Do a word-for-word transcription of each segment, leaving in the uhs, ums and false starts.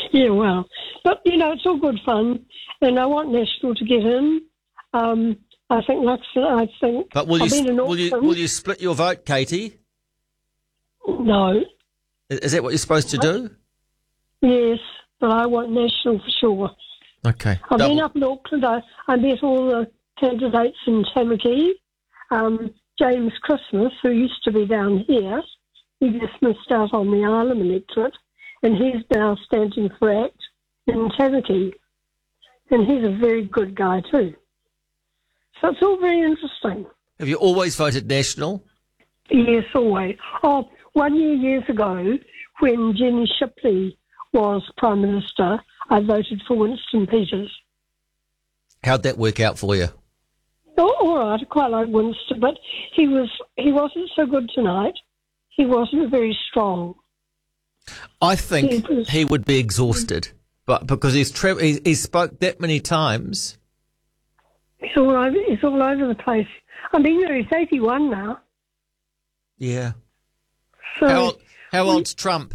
Yeah, well, but you know, it's all good fun, and I want National to get in. Um, I think Luxon. I think. But will you, I've been in will you will you split your vote, Katie? No. Is that what you're supposed to do? Yes, but I want National for sure. Okay. I've Double. been up in Auckland. I, I met all the candidates in Tamaki. Um, James Christmas, who used to be down here, he just missed out on the Ireland electorate, and he's now standing for ACT in Tamaki. And he's a very good guy too. So it's all very interesting. Have you always voted National? Yes, always. Oh, one year, years ago, when Jenny Shipley was Prime Minister, I voted for Winston Peters. How'd that work out for you? Oh, all right, I quite like Winston, but he was he wasn't so good tonight. He wasn't very strong. I think He was- he would be exhausted, but because he's tra- he, he spoke that many times. He's all over. He's all over the place. I mean, you know, he's eighty-one now. Yeah. So, How old, how old's Trump?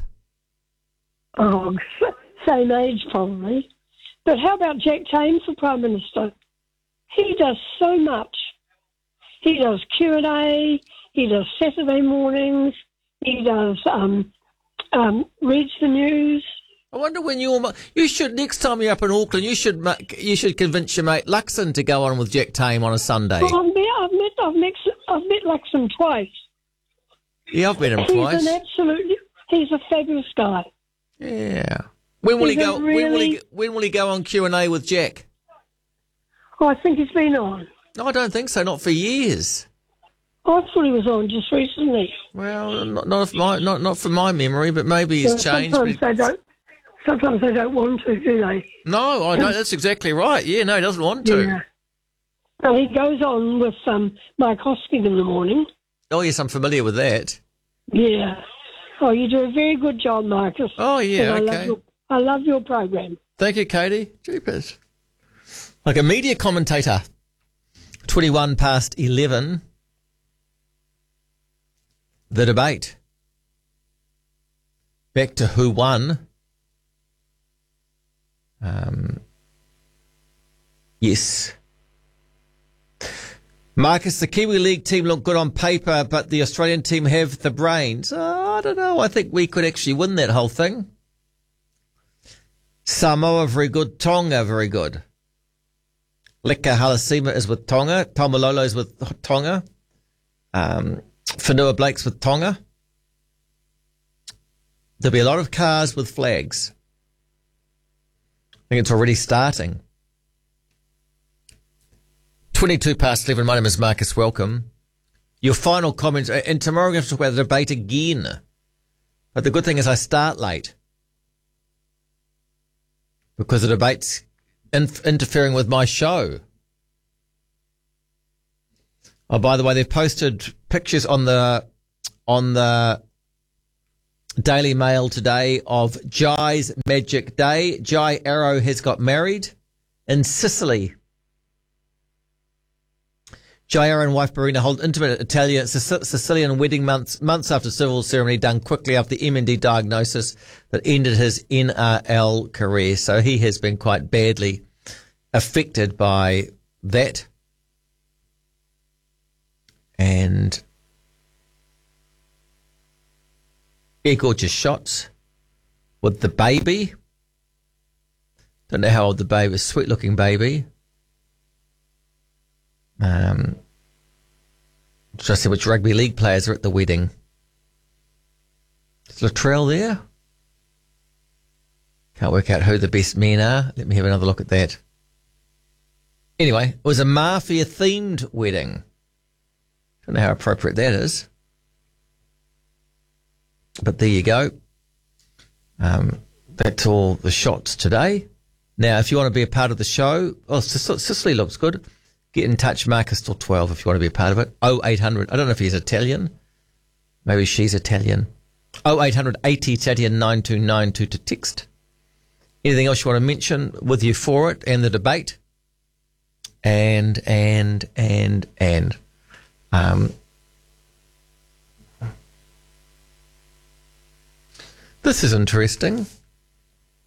oh, same age probably. But how about Jack Tame for Prime Minister? He does so much. He does Q and A. He does Saturday mornings. He does um, um, reads the news. I wonder when you're. You should next time you're up in Auckland. You should make, you should convince your mate Luxon to go on with Jack Tame on a Sunday. Well, I've met I've met I've met, I've met Luxon twice. Yeah, I've met him He's twice. an absolute. He's a fabulous guy. Yeah. When will He's he a go? When will he? really- When will he go on Q and A with Jack? Oh, I think he's been on. No, I don't think so. Not for years. I thought he was on just recently. Well, not not of my not not from my memory, but maybe he's So changed. Sometimes but they don't. Sometimes they don't want to, do they? No, I don't. That's exactly right. Yeah, no, he doesn't want to. Yeah. Well, he goes on with um, Mike Hosking in the morning. Oh yes, I'm familiar with that. Yeah. Oh, you do a very good job, Marcus. Oh yeah, And I okay. love your, I love your program. Thank you, Katie. Jeepers. Like a media commentator. Twenty-one past eleven. The debate. Back to who won. Um, yes. Marcus, the Kiwi League team look good on paper, but the Australian team have the brains. Oh, I don't know. I think we could actually win that whole thing. Samoa, very good. Tonga, very good. Leka Halasima is with Tonga. Taumalolo is with Tonga. Um, Whenua Blake's with Tonga. There'll be a lot of cars with flags. I think it's already starting. twenty-two past eleven. My name is Marcus. Welcome. Your final comments. And tomorrow we're going to talk about the debate again. But the good thing is I start late. Because the debate's in- interfering with my show. Oh, by the way, they've posted pictures on the on the Daily Mail today of Jai's Magic Day. Jai Arrow has got married in Sicily. Jai Arrow and wife Marina hold intimate Italian Sicilian wedding months months after civil ceremony done quickly after the M N D diagnosis that ended his N R L career. So he has been quite badly affected by that. And yeah, gorgeous shots with the baby. Don't know how old the baby is. Sweet looking baby. Um, trying to see which rugby league players are at the wedding. Is Latrell there? Can't work out who the best men are. Let me have another look at that. Anyway, it was a mafia themed wedding. Don't know how appropriate that is. But there you go. Um, that's all the shots today. Now, if you want to be a part of the show, oh, Sicily looks good. Get in touch, Marcus till twelve if you want to be a part of it. oh eight hundred, I don't know if he's Italian. Maybe she's Italian. oh eight hundred eighty Italian nine two nine two to text. Anything else you want to mention with you for it and the debate? And, and, and, and. Um, this is interesting.